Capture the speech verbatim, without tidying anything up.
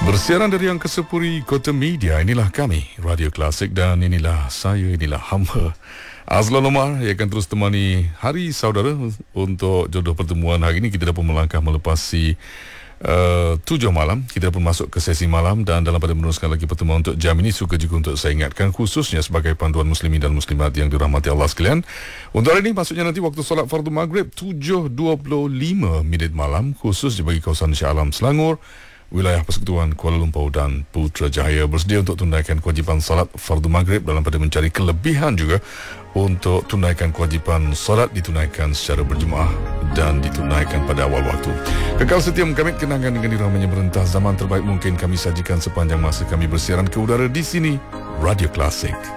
Bersiaran dari Angkasa Puri, Kota Media. Inilah kami, Radio Klasik, dan inilah saya, inilah hamba Azlan Omar yang akan terus temani hari saudara untuk jodoh pertemuan hari ini. Kita dapat melangkah melepasi uh, tujuh malam. Kita dapat masuk ke sesi malam, dan dalam pada meneruskan lagi pertemuan untuk jam ini, suka juga untuk saya ingatkan khususnya sebagai panduan muslimin dan muslimat yang dirahmati Allah sekalian. Untuk hari ini maksudnya nanti waktu solat fardu maghrib tujuh dua puluh lima minit malam, khususnya bagi kawasan Shah Alam Selangor, wilayah Persekutuan Kuala Lumpur dan Putrajaya, bersedia untuk tunaikan kewajipan salat fardu maghrib dalam pada mencari kelebihan juga untuk tunaikan kewajipan salat ditunaikan secara berjemaah dan ditunaikan pada awal waktu. Kekal setia mengamit kenangan dengan diramainya merentah zaman terbaik mungkin kami sajikan sepanjang masa kami bersiaran ke udara di sini, Radio Klasik.